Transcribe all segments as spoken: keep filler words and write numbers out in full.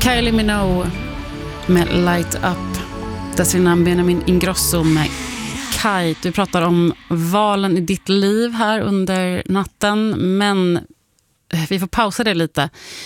Kylie Minogue med Light Up. Dessförinnan Benjamin Ingrosso med Kite. Du pratar om valen i ditt liv här under natten, men vi får pausa det lite.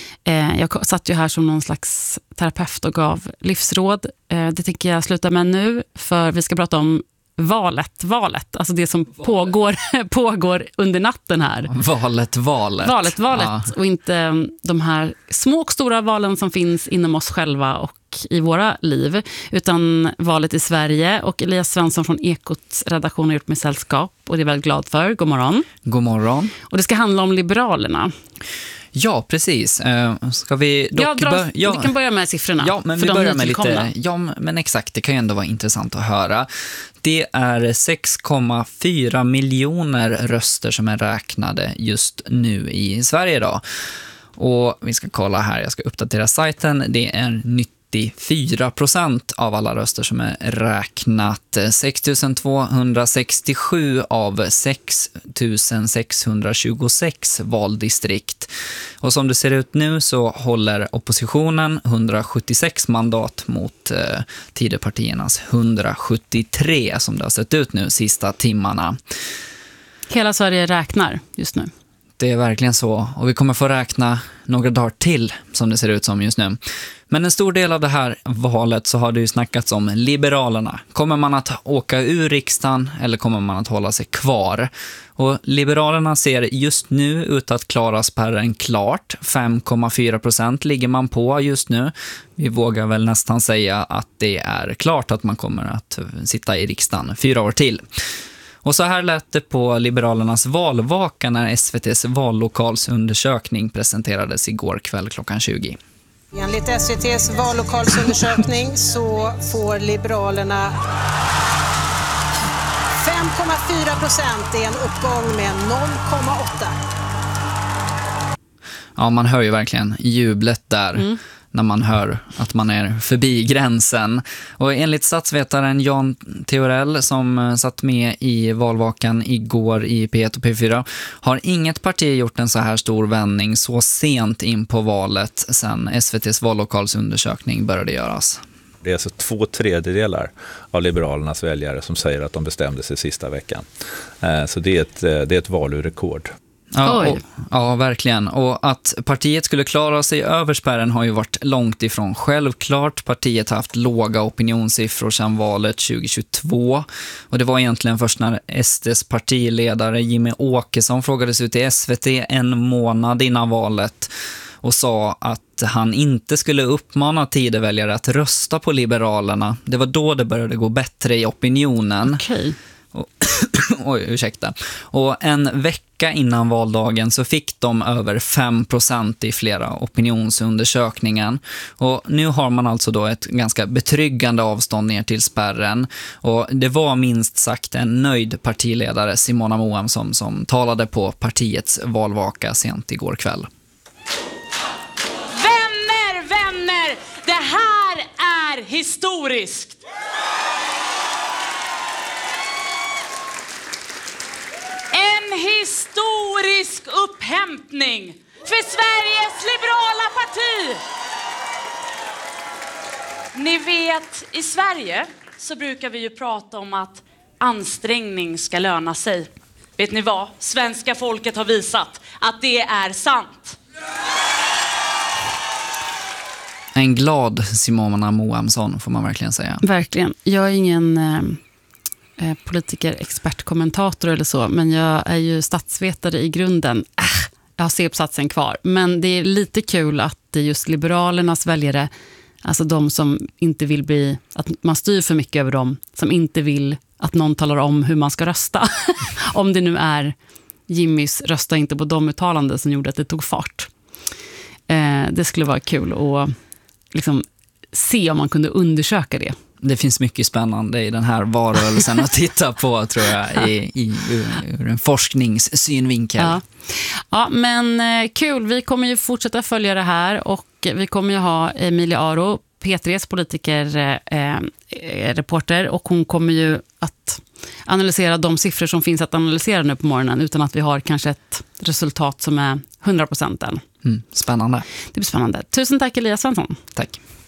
Jag satt ju här som någon slags terapeut och gav livsråd. Det tänker jag sluta med nu, för vi ska prata om valet, valet, alltså det som valet. pågår pågår under natten här. Valet, valet. Valet, valet ja. Och inte de här små och stora valen som finns inom oss själva och i våra liv, utan valet i Sverige. Och Elias Svensson från Ekots redaktion har gjort mig sällskap, och det är jag väldigt glad för. God morgon. God morgon. Och det ska handla om Liberalerna. Ja, precis. Uh, ska vi dock ja, dra, bör- ja. vi kan börja med siffrorna. Ja, men vi börjar med lite. Ja, men exakt, det kan ju ändå vara intressant att höra. Det är sex komma fyra miljoner röster som är räknade just nu i Sverige idag. Och vi ska kolla här, jag ska uppdatera sajten. Det är nittiofyra procent av alla röster som är räknat. sex tusen tvåhundrasextiosju av sex tusen sexhundratjugosex valdistrikt. Och som det ser ut nu så håller oppositionen hundrasjuttiosex mandat mot eh, Tidöpartiernas hundrasjuttiotre som det har sett ut nu sista timmarna. Hela Sverige räknar just nu. Det är verkligen så, och vi kommer få räkna några dagar till som det ser ut som just nu. Men en stor del av det här valet så har det ju snackats om Liberalerna. Kommer man att åka ur riksdagen eller kommer man att hålla sig kvar? Och Liberalerna ser just nu ut att klara spärren klart. fem komma fyra procent ligger man på just nu. Vi vågar väl nästan säga att det är klart att man kommer att sitta i riksdagen fyra år till. Och så här lät det på Liberalernas valvaka när S V T:s vallokalsundersökning presenterades igår kväll klockan tjugo. Enligt S V T:s vallokalsundersökning så får Liberalerna fem komma fyra procent, det är en uppgång med noll komma åtta. Ja, man hör ju verkligen jublet där. Mm. När man hör att man är förbi gränsen. Och enligt statsvetaren Jan Theorell som satt med i valvakan igår i P ett och P fyra har inget parti gjort en så här stor vändning så sent in på valet sedan S V T:s vallokalsundersökning började göras. Det är alltså två tredjedelar av Liberalernas väljare som säger att de bestämde sig sista veckan. Så det är ett, det är ett valurrekord. Ja, och, ja, verkligen. Och att partiet skulle klara sig över spärren har ju varit långt ifrån självklart. Partiet har haft låga opinionssiffror sedan valet tjugohundratjugotvå. Och det var egentligen först när S D:s partiledare Jimmy Åkesson frågades ut i S V T en månad innan valet och sa att han inte skulle uppmana Tidöväljare att rösta på Liberalerna. Det var då det började gå bättre i opinionen. Okej. Och, oj, ursäkta. Och en vecka innan valdagen så fick de över fem procent i flera opinionsundersökningen. Och nu har man alltså då ett ganska betryggande avstånd ner till spärren. Och det var minst sagt en nöjd partiledare, Simona Moam, som, som talade på partiets valvaka sent igår kväll. Vänner, vänner! Det här är historiskt! En historisk upphämtning för Sveriges liberala parti. Ni vet, i Sverige så brukar vi ju prata om att ansträngning ska löna sig. Vet ni vad? Svenska folket har visat att det är sant. En glad Simona Moamsson får man verkligen säga. Verkligen. Jag är ingen eh, politiker, expert, kommentator eller så, men jag är ju statsvetare i grunden. Äh, jag har C-uppsatsen kvar. Men det är lite kul att det är just Liberalernas väljare, alltså de som inte vill bli, att man styr för mycket över dem, som inte vill att någon talar om hur man ska rösta. Om det nu är Jimmys rösta inte på de uttalanden som gjorde att det tog fart. Eh, det skulle vara kul att liksom se om man kunde undersöka det. Det finns mycket spännande i den här varelsen att titta på, tror jag, i, i, ur en forskningssynvinkel. Ja. Ja, men eh, kul. Vi kommer ju fortsätta följa det här och vi kommer ju ha Emilia Aro, P tre:s politiker, eh, reporter, och hon kommer ju att analysera de siffror som finns att analysera nu på morgonen utan att vi har kanske ett resultat som är hundra procent än. Mm, spännande. Det blir spännande. Tusen tack Elias Svensson. Tack.